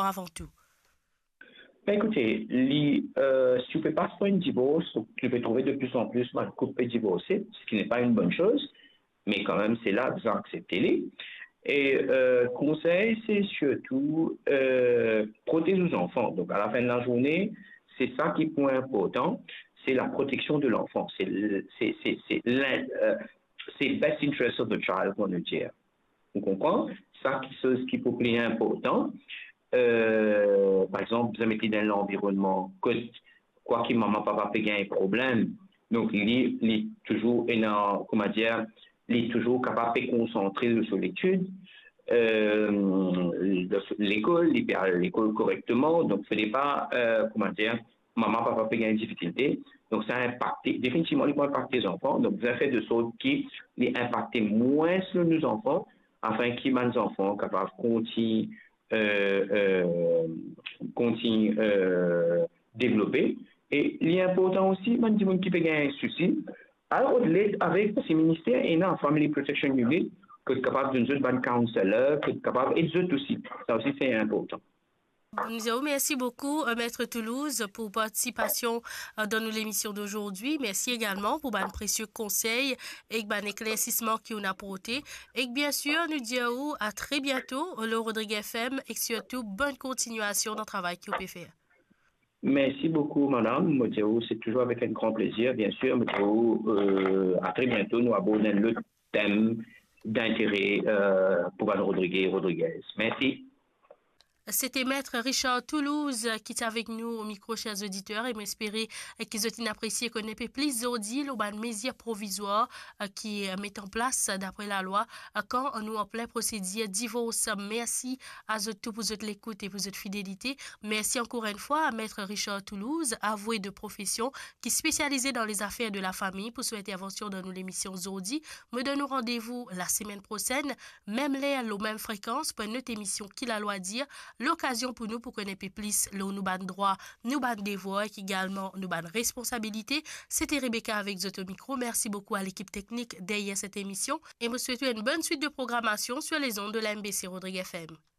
avant tout? Ben écoutez, si tu ne peux pas faire une divorce, tu peux trouver de plus en plus un couple divorcé, ce qui n'est pas une bonne chose, mais quand même, c'est là, vous acceptez-les. Et conseil, c'est surtout protéger nos enfants. Donc, à la fin de la journée, c'est ça qui est point important, c'est la protection de l'enfant. C'est best interest of the child, on veut dire. Vous comprenez? Ça, c'est ce qui est plus important. Par exemple, vous mettez dans l'environnement, quoi qu'il maman, papa peut gagner un problème. Donc, il est toujours, comment dire, il est toujours capable de se concentrer sur l'étude, l'école, il perd l'école correctement. Donc, ce n'est pas, comment dire, maman, papa peut gagner une difficulté. Donc, ça a impacté, définitivement, il peut impacter les enfants. Donc, vous avez fait de sorte qu'il impacte moins sur nos enfants, afin qu'ils, les enfants, capables de continuer développer. Et il est important aussi, même si qui peut gagner un souci, alors avec ces ministères et dans Family Protection Unit, que est capable d'une autre bonne counselor, que est capable et d'autres aussi. Ça aussi, c'est important. Nous merci beaucoup, Maître Toulouse, pour participation dans l'émission d'aujourd'hui. Merci également pour les précieux conseils et les éclaircissements qu'on a apportés. Et bien sûr, nous disons à très bientôt, le Rodrigue FM, et surtout, bonne continuation dans le travail que vous pouvez faire. Merci beaucoup, madame. Mathéo, c'est toujours avec un grand plaisir. Bien sûr, Mathéo, à très bientôt. Nous abordons le thème d'intérêt pour Mme Rodriguez. Merci. C'était Maître Richard Toulouse qui est avec nous au micro, chers auditeurs, et m'espérer qu'ils ont apprécié qu'on ait plus d'audiles ou de mesures provisoires qui mettent en place d'après la loi quand nous en plein procédure divorce. Merci à tous pour votre écoute et pour votre fidélité. Merci encore une fois à Maître Richard Toulouse, avoué de profession, qui est spécialisé dans les affaires de la famille pour son intervention dans nos émissions Zodi. Me donne rendez-vous la semaine prochaine, même l'heure, la même fréquence pour une autre émission qui la loi dire. L'occasion pour nous pour connaître plus nous ban droit, nous ban devoir et également nous ban responsabilité. C'était Rebecca avec Zoto Micro. Merci beaucoup à l'équipe technique derrière cette émission et me souhaite une bonne suite de programmation sur les ondes de la MBC Rodrigue FM.